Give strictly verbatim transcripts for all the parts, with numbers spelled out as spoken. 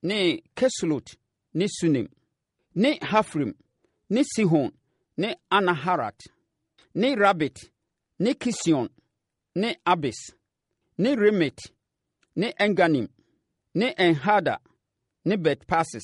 ne Kesulot ne Sunem ne Hafrim ne Sihon ne Anaharat ne Rabit ne Kision ne Abis ne Remet ne Enganim ne Enhada ne Bet-Pasis.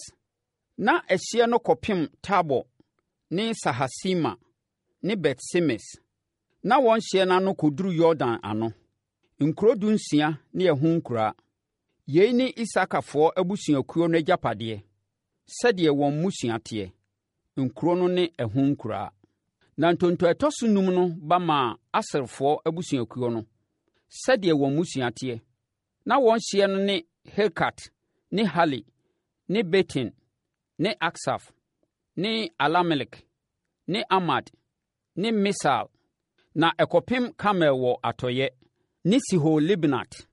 Na ɛhyeɛ no kɔpem Tabor ne Sahasima ne Bet-Semes. Na wɔn hyeɛ no ano kɔduru Yordan ano. Nkuro dunsia ne ɛho nkuraa. Yei ne Isakafoɔ abusuakuo no agyapadeɛ, sɛdeɛ wɔn mmusua teɛ. Nkuro no ne ɛho nkuraa. Na ntonto ɛtɔ so num no ba maa Aserfoɔ abusuakuo no, sɛdeɛ wɔn mmusua teɛ. Na wɔn hyeɛ no ne Helkat ne Hali ne Beten ne Aksaf ne Alamelek ne Amad ne Misal. Na ɛkɔpem Kamel wɔ atɔyɛ ne Siho-Libnat.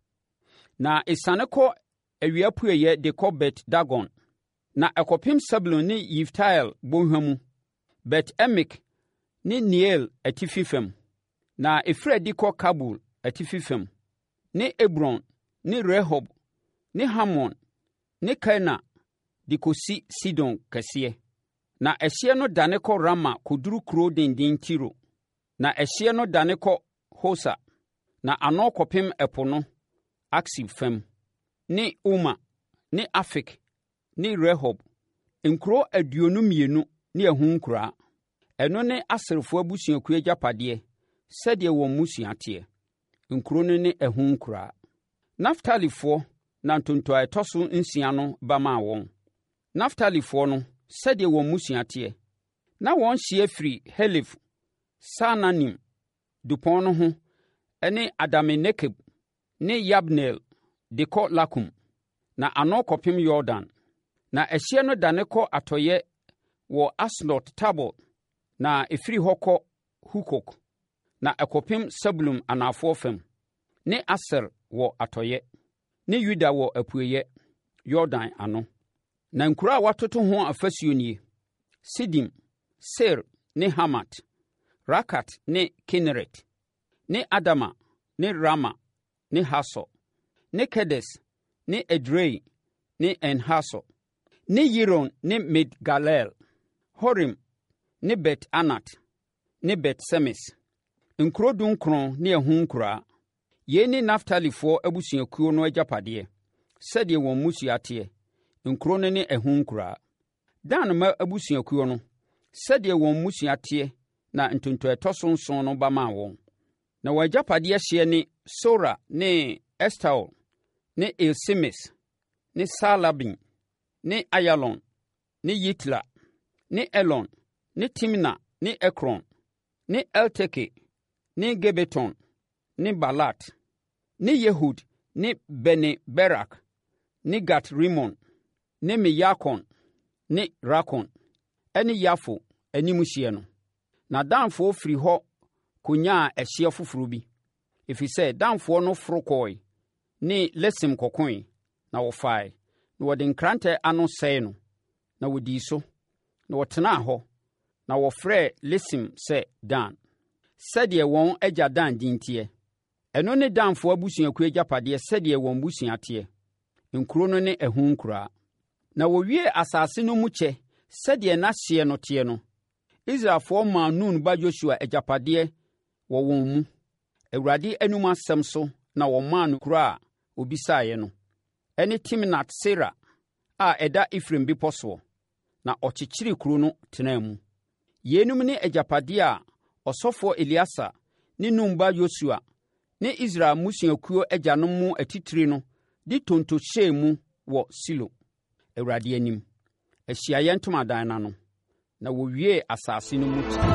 Na ɛsiane kɔ awia pueyɛ de kɔ Bet-Dagon. Na ɛkɔpem Sebulon ne Yiftael bɔnhwa mu, Bet-Emek ne Neiel atifi fam. Na ɛfiri adi kɔ Kabul atifi fam, ne Ebron ne Rehob ne Hamon ne Kana de kɔsi Sidon kɛseɛ. Na ɛhyeɛ no dane kɔ Rama kɔduru kuro denden Tiro. Na ɛhyeɛ no dane kɔ Hosa. Na ano kɔpem ɛpo no Aksib fam, ne Uma ne Afik ne Rehob. Nkuro aduonu mmienu ne ɛho nkuraa. Ɛno ne Aserfoɔ abusuakuo agyapadeɛ, sɛdeɛ wɔn mmusua teɛ. Nkuro no ne ɛho nkuraa. Naftalifoɔ na ntonto a ɛtɔ so nsia no ba maa wɔn. Naftalifoɔ no, sɛdeɛ wɔn mmusua teɛ. Na wɔn hyeɛ firi Helef, Saananim, Dupɔn no ho, ne Adami-Nekeb ne Yabneel de kɔ Lakum. Na ano kɔpem Yordan. Na ɛhyeɛ no dane kɔ atɔyɛ wɔ Asnot Tabor. Na ɛfiri hɔ kɔ Hukok. Na ɛkɔpem Sebulun anafoɔ fam, ne Aser wɔ atɔyɛ, ne Yuda wɔ apueyɛ, Yordan ano. Na nkuro a watoto ho afasuo nie: Sidim, Ser ne Hamat, Rakat ne Kineret, ne Adama ne Rama ne Hasor, ne Kedes ne Edrei ne Enhasor, ne Yiron ne Midgalel, Horim ne Bet-Anat ne Bet-Semes. Nkuro dunkron ne ɛho nkuraa. Yei ne Naftalifoɔ abusuakuo no agyapadeɛ, sɛdeɛ wɔn mmusua teɛ. Nkuro no ne ɛho nkuraa. Dan ma abusuakuo no, sɛdeɛ wɔn mmusua teɛ, na ntonto ɛtɔ so nson no ba maa wɔn. Na wɔn agyapadeɛ hyeɛ ne Sora ne Estaol ne Elsemes ne Saalabin ne Ayalon ne Yitla ne Elon ne Timna ne Ekron ne Elteke ne Gebeton ne Balat ne Yehud ne Bene-Berak ne Gat-Rimon ne Meyakon ne Rakon ne Yafo anim hyeɛ no. Na Danfoɔ firi hɔ konyaa ɛhyeɛ foforɔ bi, ɛfiri sɛ Danfoɔ no foro kɔe ne Lesim kɔkoe, na wɔfae, na wɔde nkrantɛ ano sɛe no, na wɔdii so, na wɔtenaa hɔ, na wɔfrɛ Lesim sɛ Dan, sɛdeɛ wɔn agya Dan din teɛ. Ɛno ne Danfoɔ abusuakuo agyapadeɛ, sɛdeɛ wɔn busua teɛ. Nkuro no ne ɛho nkuraa. Na wɔwie asase no mu kyɛ, sɛdeɛ n'ahyeɛ no teɛ no. Israelfoɔ maa Nun ba Yosua agyapadeɛ wɔ wɔn mu. Awurade anum asɛm so na wɔmaa no kuro a obisaeɛ no. Ɛne Timnat-Sera a ɛda Efraim bepɔ soɔ. Na ɔkyekyere kuro no tenaa mu. Yeinom ne agyapadeɛ a ɔsɔfoɔ Eliasa ne Nun ba Yosua ne Israel mmusuakuo agyanom mu atitire no de tonto hyɛɛ mu wɔ Silo, Awurade anim, Ahyiaeɛ Ntomadan n'ano. Na wɔwie asase no mu ti.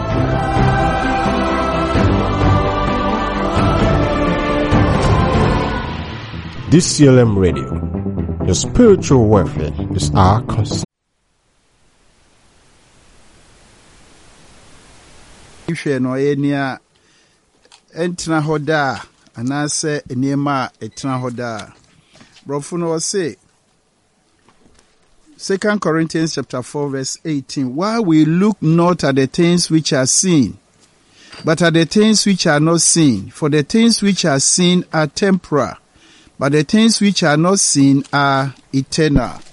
D C L M Radio, your spiritual welfare is our concern. Ihwɛ no ɔyɛ nia ɛntena hɔ daa anaasɛ nneɛma a ɛtena hɔ daa. Brɔfo no ɔse Second Corinthians chapter four verse eighteen, while we look not at the things which are seen, but at the things which are not seen. For the things which are seen are temporal, but the things which are not seen are eternal.